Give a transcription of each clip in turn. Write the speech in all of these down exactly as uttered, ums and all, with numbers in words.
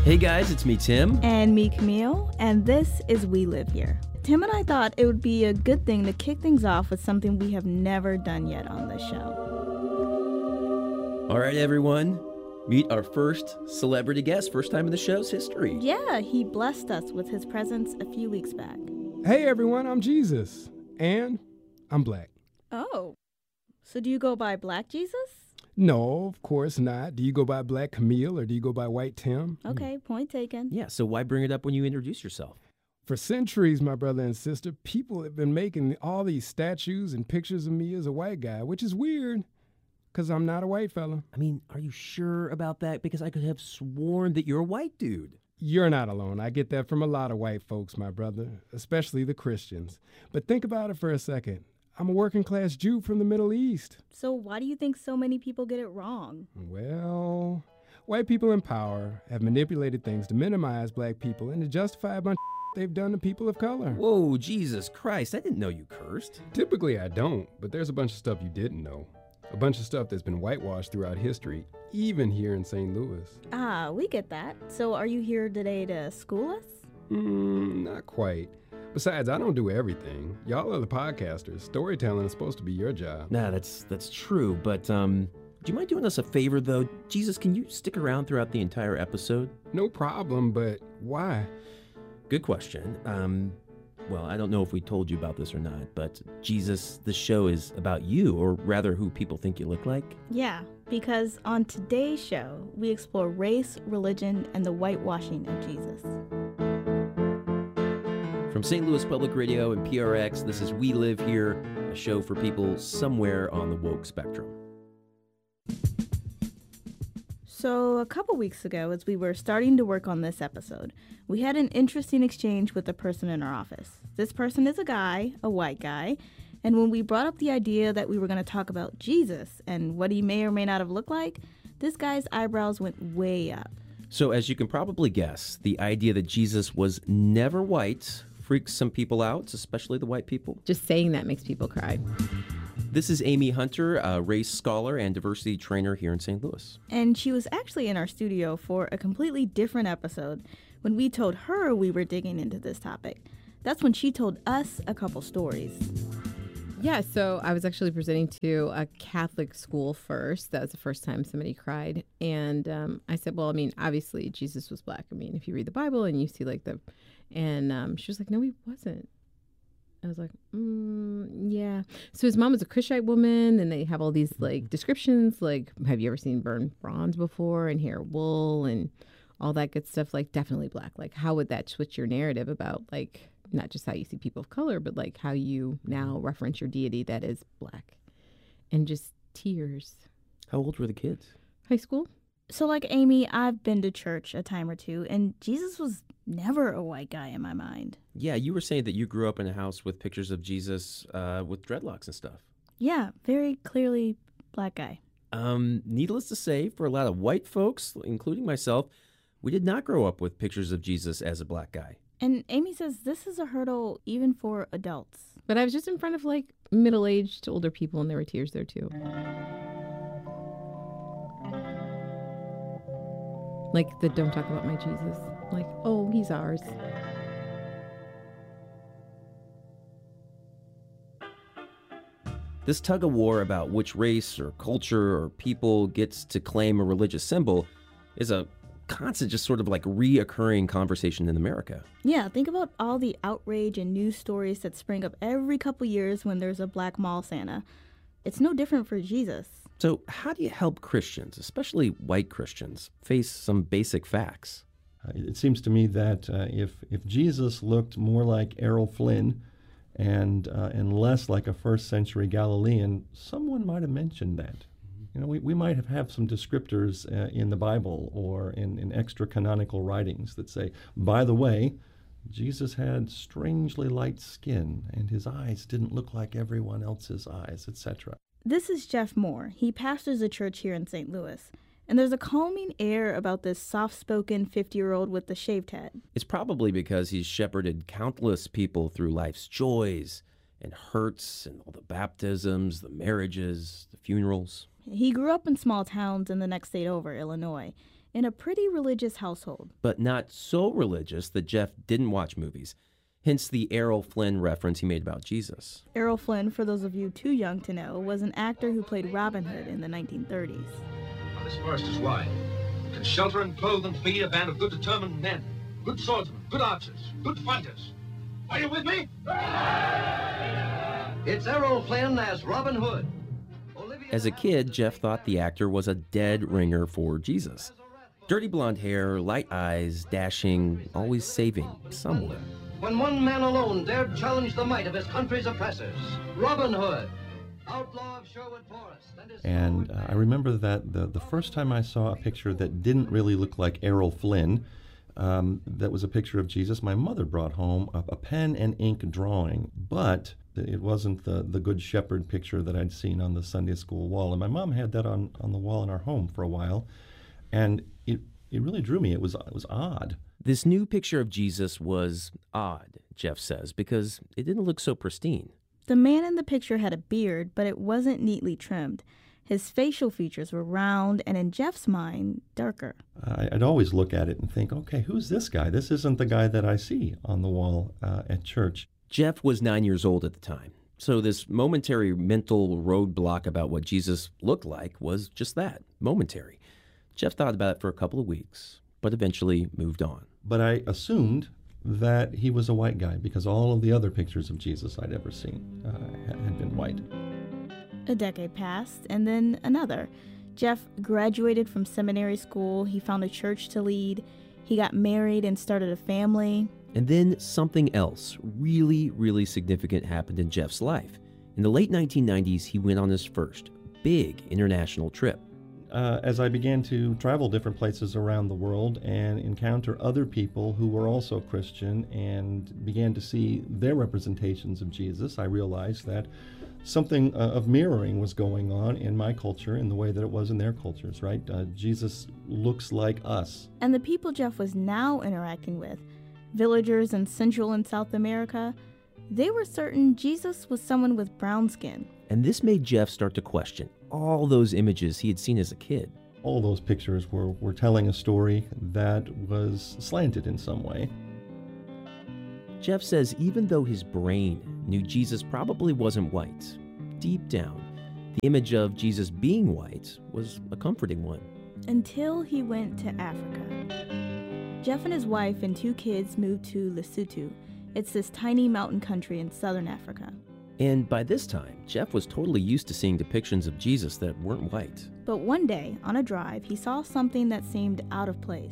Hey guys, it's me, Tim. And me, Camille, and this is We Live Here. Tim and I thought it would be a good thing to kick things off with something we have never done yet on this show. All right, everyone. Meet our first celebrity guest, first time in the show's history. Yeah, he blessed us with his presence a few weeks back. Hey everyone, I'm Jesus, and I'm black. Oh, so do you go by Black Jesus? No, of course not. Do you go by Black Camille or do you go by White Tim? Okay, point taken. Yeah, so why bring it up when you introduce yourself? For centuries, my brother and sister, people have been making all these statues and pictures of me as a white guy, which is weird, because I'm not a white fella. I mean, are you sure about that? Because I could have sworn that you're a white dude. You're not alone. I get that from a lot of white folks, my brother, especially the Christians. But think about it for a second. I'm a working class Jew from the Middle East. So why do you think so many people get it wrong? Well, white people in power have manipulated things to minimize black people and to justify a bunch of they've done to people of color. Whoa, Jesus Christ, I didn't know you cursed. Typically I don't, but there's a bunch of stuff you didn't know. A bunch of stuff that's been whitewashed throughout history, even here in Saint Louis. Ah, we get that. So are you here today to school us? Mm, not quite. Besides, I don't do everything. Y'all are the podcasters. Storytelling is supposed to be your job. Nah, that's that's true, but um, do you mind doing us a favor, though? Jesus, can you stick around throughout the entire episode? No problem, but why? Good question. Um, well, I don't know if we told you about this or not, but Jesus, the show is about you, or rather who people think you look like. Yeah, because on today's show, we explore race, religion, and the whitewashing of Jesus. From Saint Louis Public Radio and P R X, this is We Live Here, a show for people somewhere on the woke spectrum. So a couple weeks ago, as we were starting to work on this episode, we had an interesting exchange with a person in our office. This person is a guy, a white guy, and when we brought up the idea that we were going to talk about Jesus and what he may or may not have looked like, this guy's eyebrows went way up. So as you can probably guess, the idea that Jesus was never white freaks some people out, especially the white people. Just saying that makes people cry. This is Amy Hunter, a race scholar and diversity trainer here in Saint Louis. And she was actually in our studio for a completely different episode when we told her we were digging into this topic. That's when she told us a couple stories. Yeah, so I was actually presenting to a Catholic school first. That was the first time somebody cried. And um, I said, well, I mean, obviously Jesus was black. I mean, if you read the Bible and you see like the... And um, she was like, no, he wasn't. I was like, mm, yeah. So his mom was a Cushite woman, and they have all these like descriptions, like, have you ever seen burned bronze before and hair wool and all that good stuff? Like, definitely black. Like, how would that switch your narrative about like not just how you see people of color, but like how you now reference your deity that is black? And just tears. How old were the kids? High school. So like Amy, I've been to church a time or two, and Jesus was never a white guy in my mind. Yeah, you were saying that you grew up in a house with pictures of Jesus uh, with dreadlocks and stuff. Yeah, very clearly black guy. Um, needless to say, for a lot of white folks, including myself, we did not grow up with pictures of Jesus as a black guy. And Amy says this is a hurdle even for adults. But I was just in front of like middle-aged older people, and there were tears there too. Like the don't talk about my Jesus. Like, oh, he's ours. This tug of war about which race or culture or people gets to claim a religious symbol is a constant, just sort of like reoccurring conversation in America. Yeah, think about all the outrage and news stories that spring up every couple years when there's a black mall Santa. It's no different for Jesus. So how do you help Christians, especially white Christians, face some basic facts? Uh, it seems to me that uh, if if Jesus looked more like Errol Flynn and uh, and less like a first century Galilean, someone might have mentioned that. You know, we, we might have, have some descriptors uh, in the Bible or in, in extra canonical writings that say, by the way, Jesus had strangely light skin and his eyes didn't look like everyone else's eyes, et cetera. This is Jeff Moore. He pastors a church here in Saint Louis. And there's a calming air about this soft-spoken fifty-year-old with the shaved head. It's probably because he's shepherded countless people through life's joys and hurts and all the baptisms, the marriages, the funerals. He grew up in small towns in the next state over, Illinois. in a pretty religious household. but not so religious that Jeff didn't watch movies. Hence the Errol Flynn reference he made about Jesus. Errol Flynn, for those of you too young to know, was an actor who played Robin Hood in the nineteen thirties. Now, this forest is wide. It can shelter and clothe and feed a band of good determined men. Good swordsmen, good archers, good fighters. Are you with me? It's Errol Flynn as Robin Hood. Olivia As a kid, Jeff thought the actor was a dead ringer for Jesus. Dirty blonde hair, light eyes, dashing, always saving someone. When one man alone dared challenge the might of his country's oppressors, Robin Hood, outlaw of Sherwood Forest. And, his And uh, I remember that the, the first time I saw a picture that didn't really look like Errol Flynn, um, that was a picture of Jesus, my mother brought home a, a pen and ink drawing, but it wasn't the, the Good Shepherd picture that I'd seen on the Sunday school wall. And my mom had that on, on the wall in our home for a while, and it, it really drew me. It was, it was odd. This new picture of Jesus was odd, Jeff says, because it didn't look so pristine. The man in the picture had a beard, but it wasn't neatly trimmed. His facial features were round and, in Jeff's mind, darker. I, I'd always look at it and think, okay, who's this guy? This isn't the guy that I see on the wall uh, at church. Jeff was nine years old at the time, so this momentary mental roadblock about what Jesus looked like was just that, momentary. Jeff thought about it for a couple of weeks, but eventually moved on. But I assumed that he was a white guy because all of the other pictures of Jesus I'd ever seen uh, had been white. A decade passed, and then another. Jeff graduated from seminary school. He found a church to lead. He got married and started a family. And then something else really, really significant happened in Jeff's life. In the late nineteen nineties, he went on his first big international trip. Uh, as I began to travel different places around the world and encounter other people who were also Christian and began to see their representations of Jesus, I realized that something uh, of mirroring was going on in my culture in the way that it was in their cultures, right? Uh, Jesus looks like us. And the people Jeff was now interacting with, villagers in Central and South America, they were certain Jesus was someone with brown skin. And this made Jeff start to question all those images he had seen as a kid. All those pictures were, were telling a story that was slanted in some way. Jeff says even though his brain knew Jesus probably wasn't white, deep down, the image of Jesus being white was a comforting one. Until he went to Africa. Jeff and his wife and two kids moved to Lesotho. It's this tiny mountain country in southern Africa. And by this time, Jeff was totally used to seeing depictions of Jesus that weren't white. But one day, on a drive, he saw something that seemed out of place.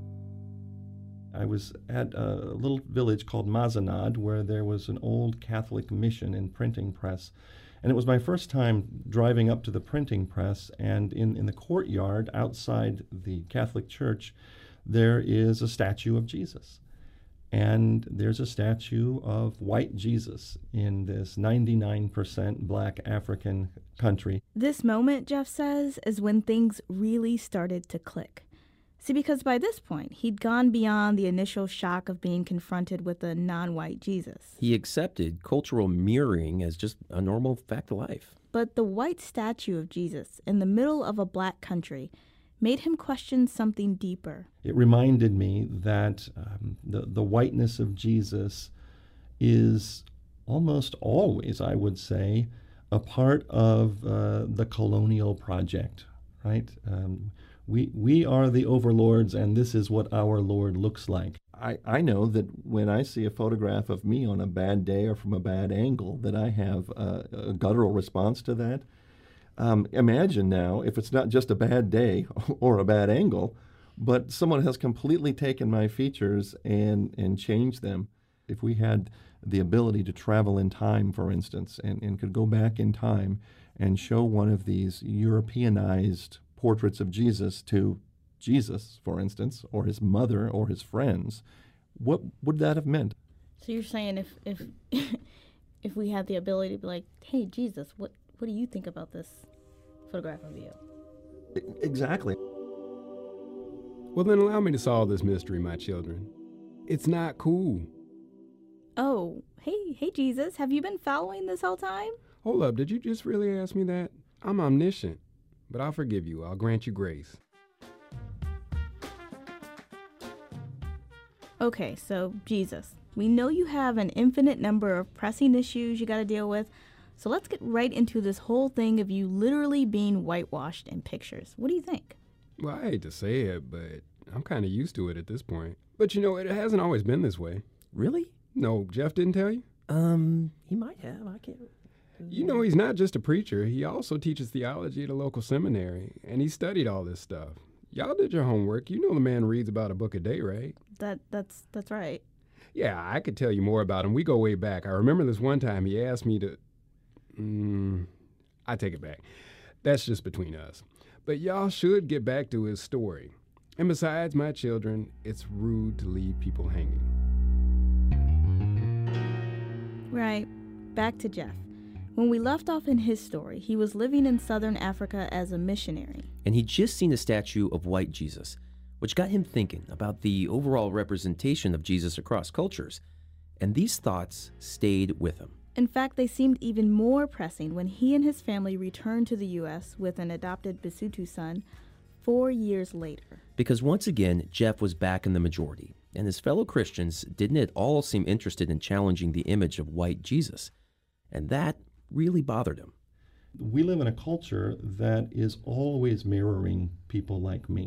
I was at a little village called Mazanad where there was an old Catholic mission and printing press. And it was my first time driving up to the printing press, and in, in the courtyard outside the Catholic church, there is a statue of Jesus. And there's a statue of white Jesus in this ninety-nine percent black African country. This moment, Jeff says, is when things really started to click. See, because by this point, he'd gone beyond the initial shock of being confronted with a non-white Jesus. He accepted cultural mirroring as just a normal fact of life. But the white statue of Jesus in the middle of a black country made him question something deeper. It reminded me that um, the, the whiteness of Jesus is almost always, I would say, a part of uh, the colonial project, right? Um, we, we are the overlords, and this is what our Lord looks like. I, I know that when I see a photograph of me on a bad day or from a bad angle, that I have a, a guttural response to that. Um, imagine now if it's not just a bad day or a bad angle, but someone has completely taken my features and, and changed them. If we had the ability to travel in time, for instance, and, and could go back in time and show one of these Europeanized portraits of Jesus to Jesus, for instance, or his mother or his friends, what would that have meant? So you're saying if if if we had the ability to be like, hey, Jesus, what What do you think about this photograph of you? Exactly. Well, then allow me to solve this mystery, my children. It's not cool. Oh, hey, hey, Jesus, have you been following this whole time? Hold up, did you just really ask me that? I'm omniscient, but I'll forgive you. I'll grant you grace. Okay, so Jesus, we know you have an infinite number of pressing issues you got to deal with. So let's get right into this whole thing of you literally being whitewashed in pictures. What do you think? Well, I hate to say it, but I'm kind of used to it at this point. But you know, it hasn't always been this way. Really? No, Jeff didn't tell you? Um, he might have. I can't. You know, he's not just a preacher. He also teaches theology at a local seminary, and he studied all this stuff. Y'all did your homework. You know the man reads about a book a day, right? That that's that's right. Yeah, I could tell you more about him. We go way back. I remember this one time he asked me to... Mm, I take it back. That's just between us. But y'all should get back to his story. And besides, my children, it's rude to leave people hanging. Right. Back to Jeff. When we left off in his story, he was living in southern Africa as a missionary. And he'd just seen a statue of white Jesus, which got him thinking about the overall representation of Jesus across cultures. And these thoughts stayed with him. In fact, they seemed even more pressing when he and his family returned to the U S with an adopted Basotho son four years later. Because once again, Jeff was back in the majority, and his fellow Christians didn't at all seem interested in challenging the image of white Jesus. And that really bothered him. We live in a culture that is always mirroring people like me.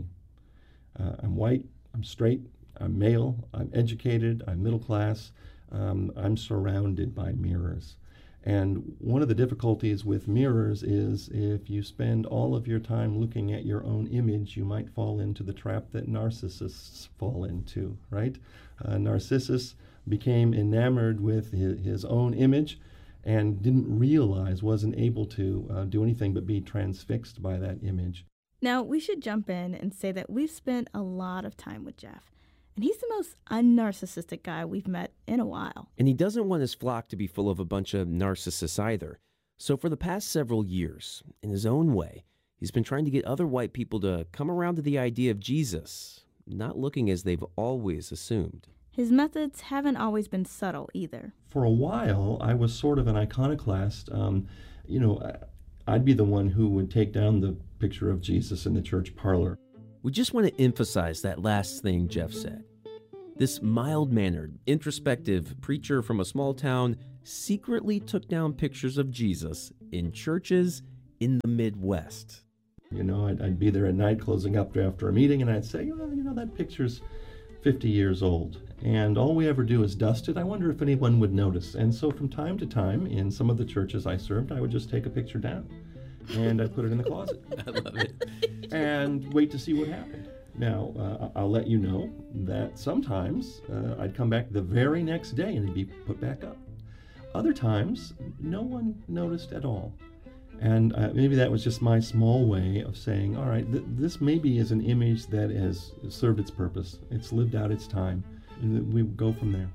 Uh, I'm white, I'm straight, I'm male, I'm educated, I'm middle class. Um, I'm surrounded by mirrors. And one of the difficulties with mirrors is if you spend all of your time looking at your own image, you might fall into the trap that narcissists fall into, right? Uh, Narcissus became enamored with his, his own image and didn't realize, wasn't able to uh, do anything but be transfixed by that image. Now, we should jump in and say that we've spent a lot of time with Jeff. And he's the most unnarcissistic guy we've met in a while. And he doesn't want his flock to be full of a bunch of narcissists either. So for the past several years, in his own way, he's been trying to get other white people to come around to the idea of Jesus, not looking as they've always assumed. His methods haven't always been subtle either. For a while, I was sort of an iconoclast. Um, you know, I'd be the one who would take down the picture of Jesus in the church parlor. We just want to emphasize that last thing Jeff said. This mild-mannered, introspective preacher from a small town secretly took down pictures of Jesus in churches in the Midwest. You know, I'd, I'd be there at night closing up after a meeting, and I'd say, well, you know, that picture's fifty years old, and all we ever do is dust it. I wonder if anyone would notice. And so from time to time, in some of the churches I served, I would just take a picture down, and I'd put it in the closet. I love it. And wait to see what happened. Now, uh, I'll let you know that sometimes uh, I'd come back the very next day and it'd be put back up. Other times, no one noticed at all. And uh, maybe that was just my small way of saying, all right, th- this maybe is an image that has served its purpose. It's lived out its time. And we go from there.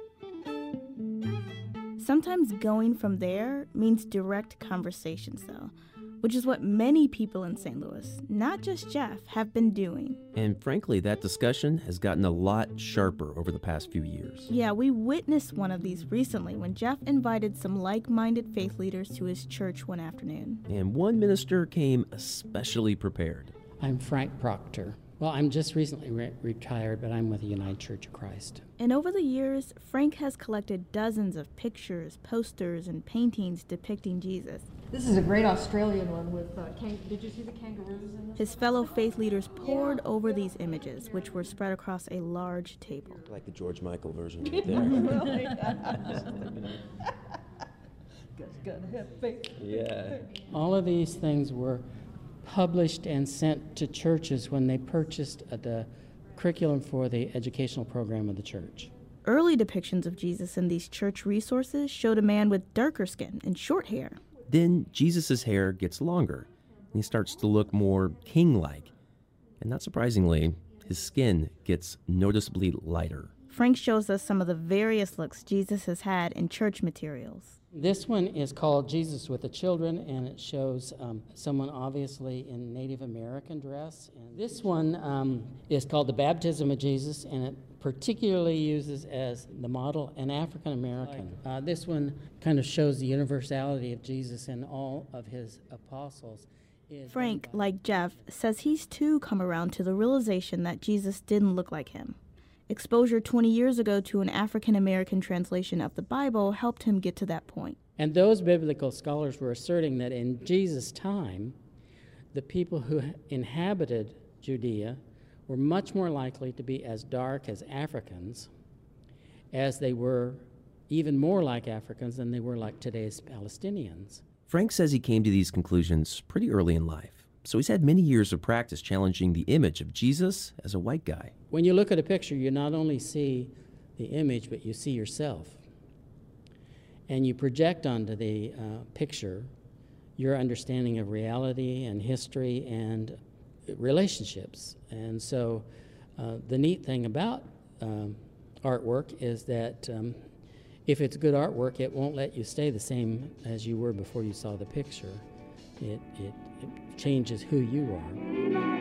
Sometimes going from there means direct conversations, though, which is what many people in Saint Louis, not just Jeff, have been doing. And frankly, that discussion has gotten a lot sharper over the past few years. Yeah, we witnessed one of these recently when Jeff invited some like-minded faith leaders to his church one afternoon. And one minister came especially prepared. I'm Frank Proctor. Well, I'm just recently re- retired, but I'm with the United Church of Christ. And over the years, Frank has collected dozens of pictures, posters, and paintings depicting Jesus. This is a great Australian one with, uh, kang- did you see the kangaroos in this? His fellow faith leaders pored yeah. over these images, which were spread across a large table. Like the George Michael version right there. Yeah. All of these things were published and sent to churches when they purchased uh, the curriculum for the educational program of the church. Early depictions of Jesus in these church resources showed a man with darker skin and short hair. Then Jesus' hair gets longer, and he starts to look more king-like. And not surprisingly, his skin gets noticeably lighter. Frank shows us some of the various looks Jesus has had in church materials. This one is called Jesus with the Children, and it shows um, someone obviously in Native American dress. And this one um, is called the Baptism of Jesus, and it particularly uses as the model an African American. Uh, this one kind of shows the universality of Jesus and all of his apostles. Frank, like Jeff, says he's too come around to the realization that Jesus didn't look like him. Exposure twenty years ago to an African American translation of the Bible helped him get to that point. And those biblical scholars were asserting that in Jesus' time, the people who inhabited Judea were much more likely to be as dark as Africans as they were even more like Africans than they were like today's Palestinians. Frank says he came to these conclusions pretty early in life, so he's had many years of practice challenging the image of Jesus as a white guy. When you look at a picture, you not only see the image, but you see yourself. And you project onto the uh, picture your understanding of reality and history and relationships. And so uh, the neat thing about um, artwork is that um, if it's good artwork, it won't let you stay the same as you were before you saw the picture. It, it, it changes who you are.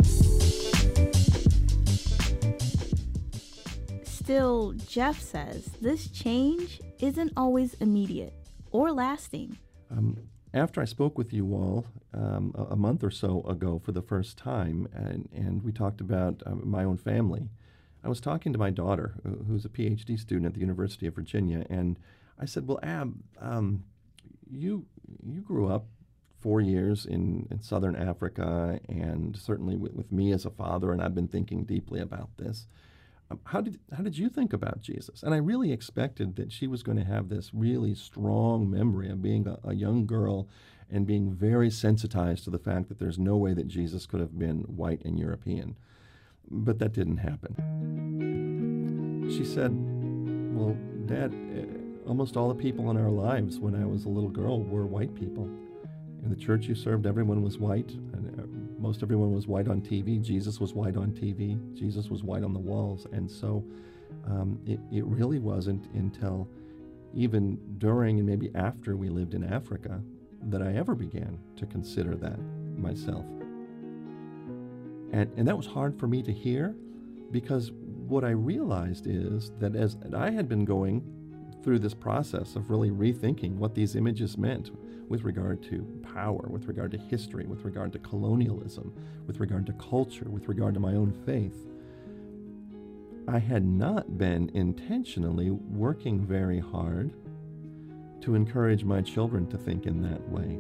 Still, Jeff says this change isn't always immediate or lasting. Um, after I spoke with you all um, a, a month or so ago for the first time, and, and we talked about uh, my own family, I was talking to my daughter, who's a P H D student at the University of Virginia, and I said, well, Ab, um, you you grew up four years in, in southern Africa, and certainly with, with me as a father, and I've been thinking deeply about this. Um, how did how did you think about Jesus? And I really expected that she was going to have this really strong memory of being a, a young girl and being very sensitized to the fact that there's no way that Jesus could have been white and European. But that didn't happen. She said, well, Dad, uh, almost all the people in our lives when I was a little girl were white people. In the church you served, everyone was white. And, uh, most everyone was white on T V. Jesus was white on T V. Jesus was white on the walls. And so um, it, it really wasn't until even during and maybe after we lived in Africa that I ever began to consider that myself. And, and that was hard for me to hear, because what I realized is that as I had been going through this process of really rethinking what these images meant with regard to power, with regard to history, with regard to colonialism, with regard to culture, with regard to my own faith, I had not been intentionally working very hard to encourage my children to think in that way.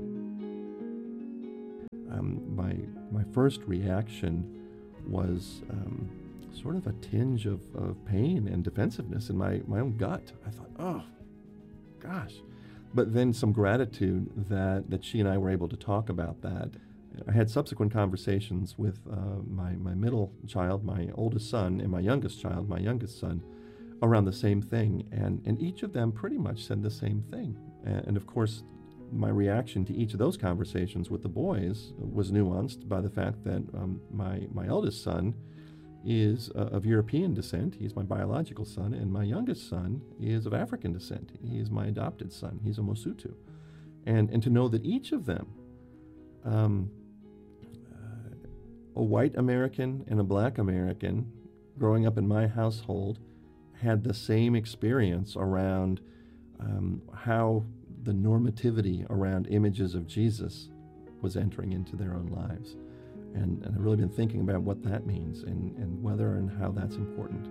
Um, my, my first reaction was um, sort of a tinge of, of pain and defensiveness in my, my own gut. I thought, oh, gosh. But then some gratitude that, that she and I were able to talk about that. I had subsequent conversations with uh, my, my middle child, my oldest son, and my youngest child, my youngest son, around the same thing. And, and each of them pretty much said the same thing. And, and of course, my reaction to each of those conversations with the boys was nuanced by the fact that um, my, my eldest son is uh, of European descent. He's my biological son, and my youngest son is of African descent. He is my adopted son. He's a Mosotho. And, and to know that each of them, um, uh, a white American and a black American growing up in my household, had the same experience around um, how the normativity around images of Jesus was entering into their own lives. And, and I've really been thinking about what that means and, and whether and how that's important.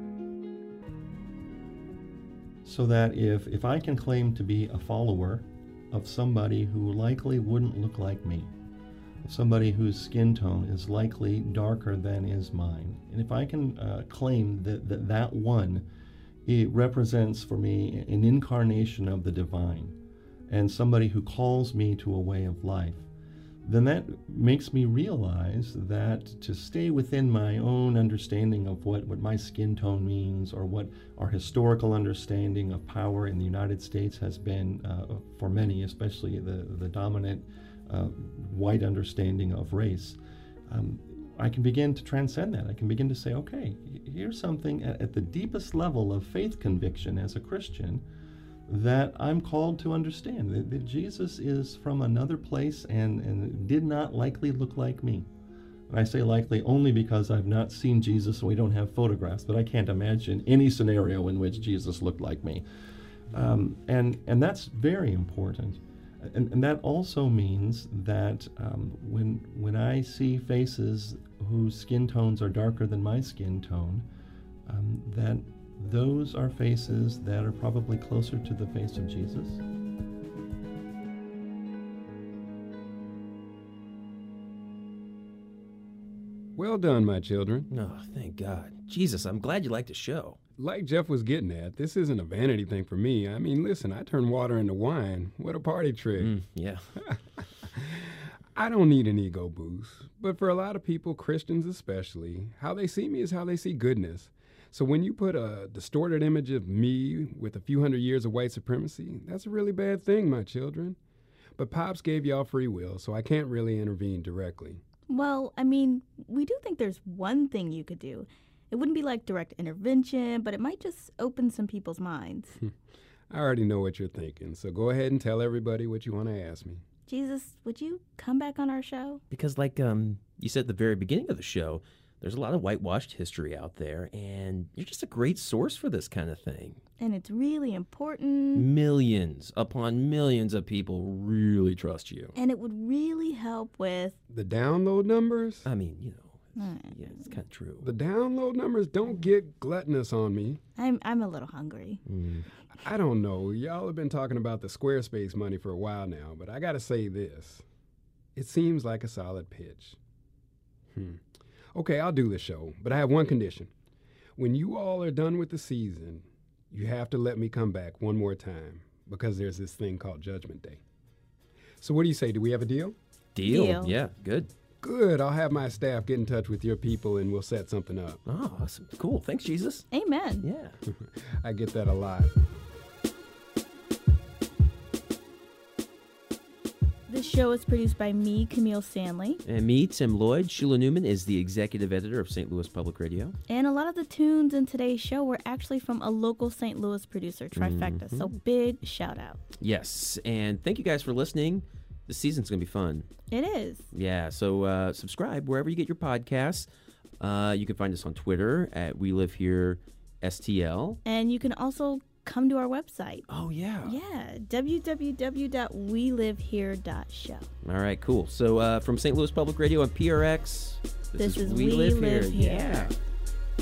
So that if, if I can claim to be a follower of somebody who likely wouldn't look like me, somebody whose skin tone is likely darker than is mine, and if I can uh, claim that, that that one, it represents for me an incarnation of the divine, and somebody who calls me to a way of life, then that makes me realize that to stay within my own understanding of what, what my skin tone means, or what our historical understanding of power in the United States has been uh, for many, especially the, the dominant uh, white understanding of race, um, I can begin to transcend that. I can begin to say, okay, here's something at, at the deepest level of faith conviction as a Christian that I'm called to understand, that, that Jesus is from another place and, and did not likely look like me. And I say likely only because I've not seen Jesus and we don't have photographs, but I can't imagine any scenario in which Jesus looked like me. Um, and, and that's very important. And, and that also means that um, when, when I see faces whose skin tones are darker than my skin tone, um, that those are faces that are probably closer to the face of Jesus. Well done, my children. Oh, thank God. Jesus, I'm glad you liked the show. Like Jeff was getting at, this isn't a vanity thing for me. I mean, listen, I turn water into wine. What a party trick. Mm, yeah. I don't need an ego boost, but for a lot of people, Christians especially, how they see me is how they see goodness. So when you put a distorted image of me with a few hundred years of white supremacy, that's a really bad thing, my children. But Pops gave y'all free will, so I can't really intervene directly. Well, I mean, we do think there's one thing you could do. It wouldn't be like direct intervention, but it might just open some people's minds. I already know what you're thinking, so go ahead and tell everybody what you want to ask me. Jesus, would you come back on our show? Because like um, you said at the very beginning of the show, there's a lot of whitewashed history out there, and you're just a great source for this kind of thing. And it's really important. Millions upon millions of people really trust you. And it would really help with... The download numbers? I mean, you know, Mm. yeah, it's kind of true. The download numbers don't get gluttonous on me. I'm I'm a little hungry. Mm. I don't know. Y'all have been talking about the Squarespace money for a while now, but I gotta say this. It seems like a solid pitch. Hmm. Okay, I'll do the show, but I have one condition. When you all are done with the season, you have to let me come back one more time, because there's this thing called Judgment Day. So what do you say? Do we have a deal? Deal. Deal. Yeah, good. Good. I'll have my staff get in touch with your people and we'll set something up. Oh, awesome. Cool. Thanks, Jesus. Amen. Yeah. I get that a lot. This show is produced by me, Camille Stanley. And me, Tim Lloyd. Sheila Newman is the executive editor of Saint Louis Public Radio. And a lot of the tunes in today's show were actually from a local Saint Louis producer, Trifecta. Mm-hmm. So big shout out. Yes. And thank you guys for listening. This season's going to be fun. It is. Yeah, so uh, subscribe wherever you get your podcasts. Uh, you can find us on Twitter at We Live Here S T L. And you can also come to our website. Oh, yeah. Yeah, w w w dot we live here dot show. All right, cool. So uh, from Saint Louis Public Radio and P R X, This, this is, is We, Live, live Here. Yeah.